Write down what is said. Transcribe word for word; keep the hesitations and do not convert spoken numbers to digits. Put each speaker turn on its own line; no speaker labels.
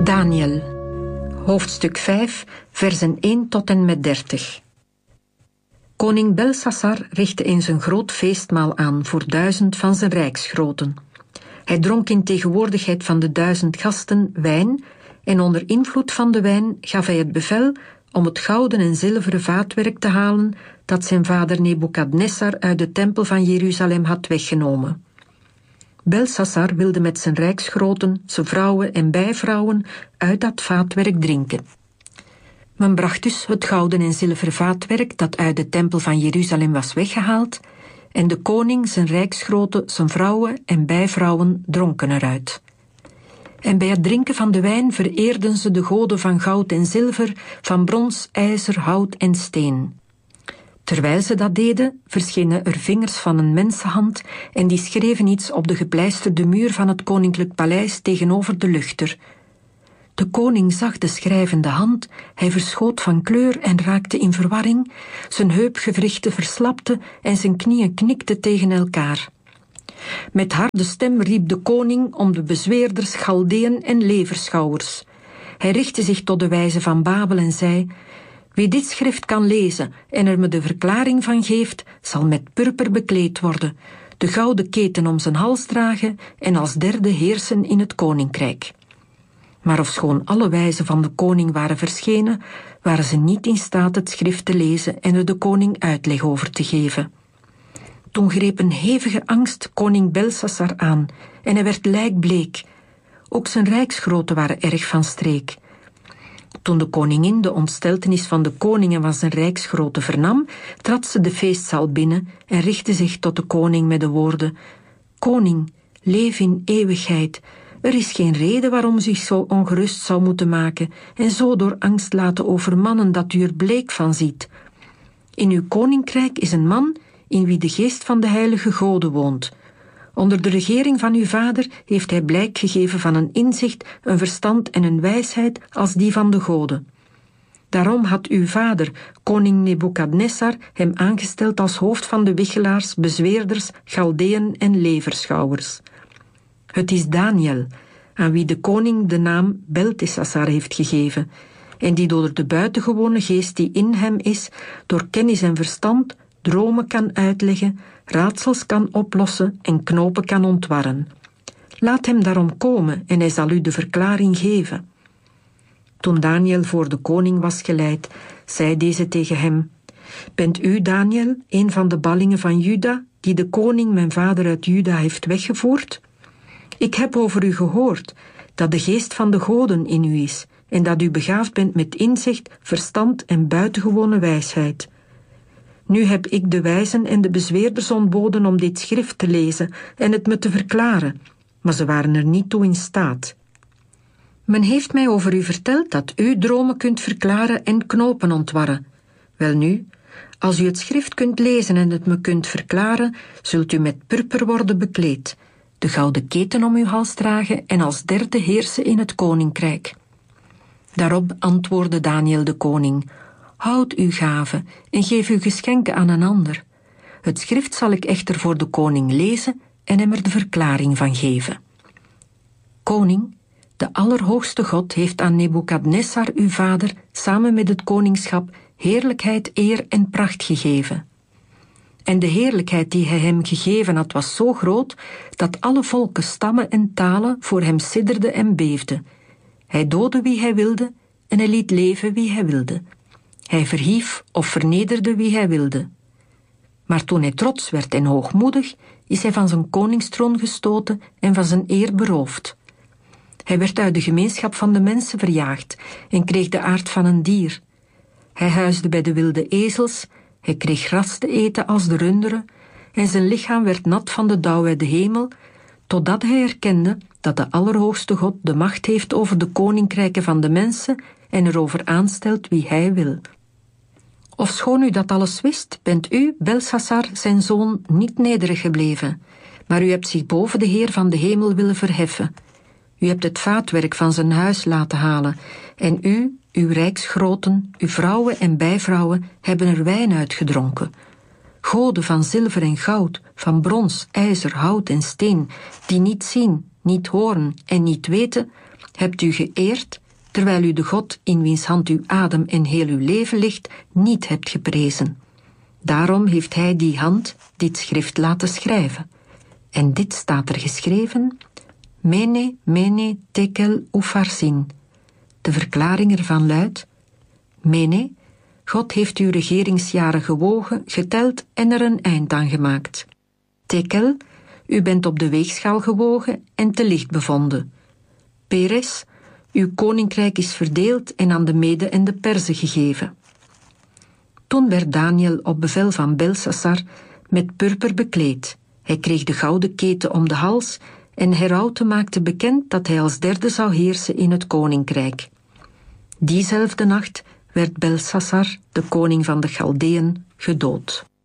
Daniel, hoofdstuk vijf, versen één tot en met dertig. Koning Belsassar richtte eens een groot feestmaal aan voor duizend van zijn rijksgroten. Hij dronk in tegenwoordigheid van de duizend gasten wijn en onder invloed van de wijn gaf hij het bevel om het gouden en zilveren vaatwerk te halen dat zijn vader Nebukadnessar uit de tempel van Jeruzalem had weggenomen. Belsassar wilde met zijn rijksgroten, zijn vrouwen en bijvrouwen uit dat vaatwerk drinken. Men bracht dus het gouden en zilveren vaatwerk dat uit de tempel van Jeruzalem was weggehaald en de koning, zijn rijksgroten, zijn vrouwen en bijvrouwen dronken eruit. En bij het drinken van de wijn vereerden ze de goden van goud en zilver, van brons, ijzer, hout en steen. Terwijl ze dat deden, verschenen er vingers van een mensenhand en die schreven iets op de gepleisterde muur van het koninklijk paleis tegenover de luchter. De koning zag de schrijvende hand, hij verschoot van kleur en raakte in verwarring, zijn heupgewrichten verslapten en zijn knieën knikten tegen elkaar. Met harde stem riep de koning om de bezweerders, Chaldeën en leverschouwers. Hij richtte zich tot de wijzen van Babel en zei: wie dit schrift kan lezen en er me de verklaring van geeft, zal met purper bekleed worden, de gouden keten om zijn hals dragen en als derde heersen in het koninkrijk. Maar ofschoon alle wijzen van de koning waren verschenen, waren ze niet in staat het schrift te lezen en er de koning uitleg over te geven. Toen greep een hevige angst koning Belsassar aan en hij werd lijkbleek. Ook zijn rijksgroten waren erg van streek. Toen de koningin de ontsteltenis van de koning en van zijn rijksgroten vernam, trad ze de feestzaal binnen en richtte zich tot de koning met de woorden: koning, leef in eeuwigheid. Er is geen reden waarom u zich zo ongerust zou moeten maken en zo door angst laten overmannen dat u er bleek van ziet. In uw koninkrijk is een man in wie de geest van de heilige goden woont. Onder de regering van uw vader heeft hij blijk gegeven van een inzicht, een verstand en een wijsheid als die van de goden. Daarom had uw vader, koning Nebukadnessar, hem aangesteld als hoofd van de wichelaars, bezweerders, Chaldeën en leverschouwers. Het is Daniel, aan wie de koning de naam Beltesassar heeft gegeven, en die door de buitengewone geest die in hem is, door kennis en verstand, dromen kan uitleggen, raadsels kan oplossen en knopen kan ontwarren. Laat hem daarom komen en hij zal u de verklaring geven. Toen Daniel voor de koning was geleid, zei deze tegen hem: bent u, Daniel, een van de ballingen van Juda, die de koning mijn vader uit Juda heeft weggevoerd? Ik heb over u gehoord dat de geest van de goden in u is en dat u begaafd bent met inzicht, verstand en buitengewone wijsheid. Nu heb ik de wijzen en de bezweerders ontboden om dit schrift te lezen en het me te verklaren, maar ze waren er niet toe in staat. Men heeft mij over u verteld dat u dromen kunt verklaren en knopen ontwarren. Welnu, als u het schrift kunt lezen en het me kunt verklaren, zult u met purper worden bekleed, de gouden keten om uw hals dragen en als derde heersen in het koninkrijk. Daarop antwoordde Daniel de koning: houd uw gave en geef uw geschenken aan een ander. Het schrift zal ik echter voor de koning lezen en hem er de verklaring van geven. Koning, de Allerhoogste God heeft aan Nebukadnessar uw vader samen met het koningschap heerlijkheid, eer en pracht gegeven. En de heerlijkheid die hij hem gegeven had was zo groot dat alle volken, stammen en talen voor hem sidderden en beefden. Hij doodde wie hij wilde en hij liet leven wie hij wilde. Hij verhief of vernederde wie hij wilde. Maar toen hij trots werd en hoogmoedig, is hij van zijn koningstroon gestoten en van zijn eer beroofd. Hij werd uit de gemeenschap van de mensen verjaagd en kreeg de aard van een dier. Hij huisde bij de wilde ezels, hij kreeg gras te eten als de runderen en zijn lichaam werd nat van de dauw uit de hemel, totdat hij erkende dat de Allerhoogste God de macht heeft over de koninkrijken van de mensen en erover aanstelt wie hij wil. Ofschoon u dat alles wist, bent u, Belsassar, zijn zoon, niet nederig gebleven, maar u hebt zich boven de Heer van de hemel willen verheffen. U hebt het vaatwerk van zijn huis laten halen en u, uw rijksgroten, uw vrouwen en bijvrouwen hebben er wijn uitgedronken. Goden van zilver en goud, van brons, ijzer, hout en steen, die niet zien, niet horen en niet weten, hebt u geëerd, terwijl u de God in wiens hand uw adem en heel uw leven ligt, niet hebt geprezen. Daarom heeft hij die hand dit schrift laten schrijven. En dit staat er geschreven: Mene, mene, tekel, upharsin. De verklaring ervan luidt: Mene, God heeft uw regeringsjaren gewogen, geteld en er een eind aan gemaakt. Tekel, u bent op de weegschaal gewogen en te licht bevonden. Peres, uw koninkrijk is verdeeld en aan de Meden en de Perzen gegeven. Toen werd Daniel op bevel van Belsassar met purper bekleed. Hij kreeg de gouden keten om de hals en Heraute maakte bekend dat hij als derde zou heersen in het koninkrijk. Diezelfde nacht werd Belsassar, de koning van de Chaldeën, gedood.